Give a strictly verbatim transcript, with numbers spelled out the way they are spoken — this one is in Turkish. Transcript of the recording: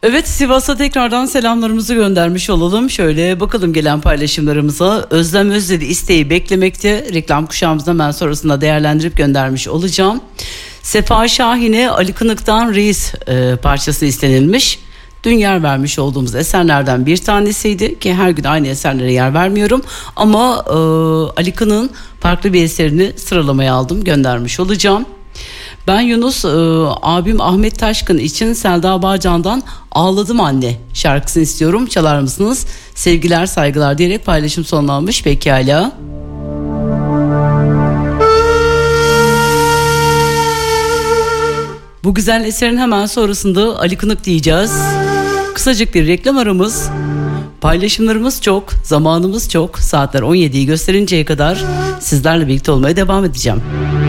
Evet, Sivas'a tekrardan selamlarımızı göndermiş olalım. Şöyle bakalım gelen paylaşımlarımıza. Özlem Özledi isteği beklemekte. Reklam kuşağımızda hemen sonrasında değerlendirip göndermiş olacağım. Sefa Şahin'e Ali Kınık'tan Reis e, parçası istenilmiş. Dün yer vermiş olduğumuz eserlerden bir tanesiydi ki her gün aynı eserlere yer vermiyorum. Ama e, Ali Kınık'ın farklı bir eserini sıralamaya aldım, göndermiş olacağım. Ben Yunus, e, abim Ahmet Taşkın için Selda Bağcan'dan Ağladım Anne şarkısını istiyorum. Çalar mısınız? Sevgiler, saygılar diyerek paylaşım sonlanmış. Pekala. Bu güzel eserin hemen sonrasında Ali Kınık diyeceğiz. Kısacık bir reklam aramız. Paylaşımlarımız çok, zamanımız çok. Saatler on yediyi gösterinceye kadar sizlerle birlikte olmaya devam edeceğim.